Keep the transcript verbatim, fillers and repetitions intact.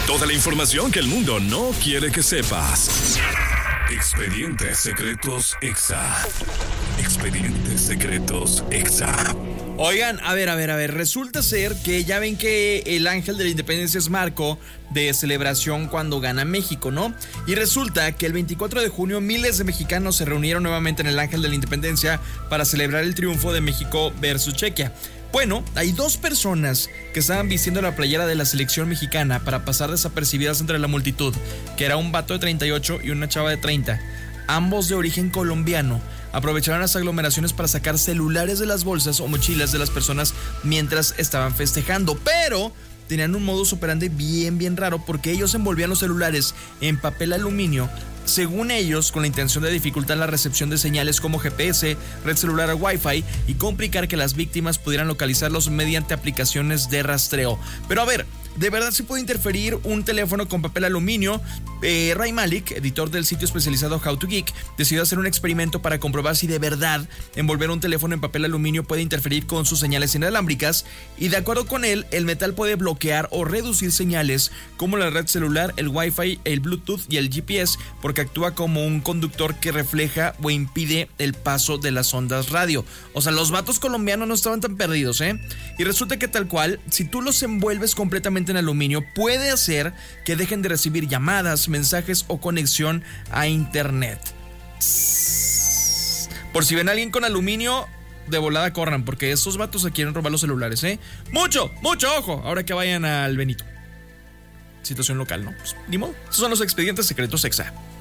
Toda la información que el mundo no quiere que sepas. Expedientes Secretos Exa. Expedientes Secretos Exa. Oigan, a ver, a ver, a ver, resulta ser que ya ven que el Ángel de la Independencia es marco de celebración cuando gana México, ¿no? Y resulta que el veinticuatro de junio miles de mexicanos se reunieron nuevamente en el Ángel de la Independencia para celebrar el triunfo de México versus Chequia. Bueno, hay dos personas que estaban vistiendo la playera de la selección mexicana para pasar desapercibidas entre la multitud, que era un vato de treinta y ocho y una chava de treinta, ambos de origen colombiano. Aprovecharon las aglomeraciones para sacar celulares de las bolsas o mochilas de las personas mientras estaban festejando, pero tenían un modus operandi bien, bien raro, porque ellos envolvían los celulares en papel aluminio, según ellos, con la intención de dificultar la recepción de señales como G P S, red celular o Wi-Fi y complicar que las víctimas pudieran localizarlos mediante aplicaciones de rastreo. Pero a ver, ¿de verdad se puede interferir un teléfono con papel aluminio? Eh, Ray Malik, editor del sitio especializado How to Geek, decidió hacer un experimento para comprobar si de verdad envolver un teléfono en papel aluminio puede interferir con sus señales inalámbricas, y de acuerdo con él, el metal puede bloquear o reducir señales como la red celular, el Wi-Fi, el Bluetooth y el G P S, porque actúa como un conductor que refleja o impide el paso de las ondas radio. O sea, los vatos colombianos no estaban tan perdidos, ¿eh? Y resulta que tal cual, si tú los envuelves completamente en aluminio, puede hacer que dejen de recibir llamadas, mensajes o conexión a internet. Por si ven a alguien con aluminio, de volada corran, porque esos vatos se quieren robar los celulares, ¿eh? Mucho, mucho ojo, ahora que vayan al Benito. Situación local, ¿no? Pues, ni modo. Estos son los expedientes secretos Exa.